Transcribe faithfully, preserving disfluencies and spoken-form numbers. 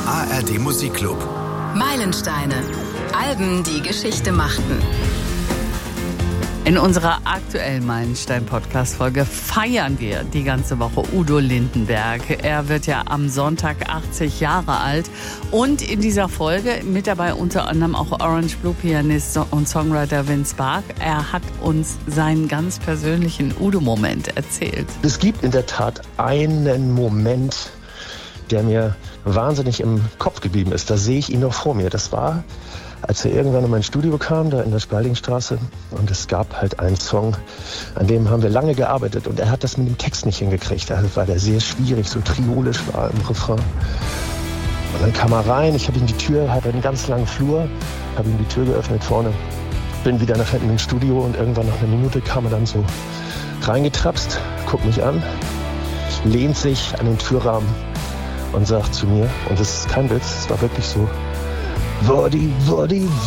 A R D Musikclub. Meilensteine. Alben, die Geschichte machten. In unserer aktuellen Meilenstein-Podcast-Folge feiern wir die ganze Woche Udo Lindenberg. Er wird ja am Sonntag achtzig Jahre alt. Und in dieser Folge mit dabei unter anderem auch Orange Blue Pianist und Songwriter Vince Park. Er hat uns seinen ganz persönlichen Udo-Moment erzählt. Es gibt in der Tat einen Moment, der mir wahnsinnig im Kopf geblieben ist. Da sehe ich ihn noch vor mir. Das war, als er irgendwann in mein Studio kam, da in der Spaldingstraße. Und es gab halt einen Song, an dem haben wir lange gearbeitet. Und er hat das mit dem Text nicht hingekriegt, also, weil er sehr schwierig, so triolisch war im Refrain. Und dann kam er rein, ich habe ihm die Tür, hatte einen ganz langen Flur, habe ihm die Tür geöffnet vorne. Bin wieder nach hinten ins Studio und irgendwann nach einer Minute kam er dann so reingetrapst, guckt mich an, lehnt sich an den Türrahmen und sagt zu mir, und das ist kein Witz, es war wirklich so: Woddy, Woddy,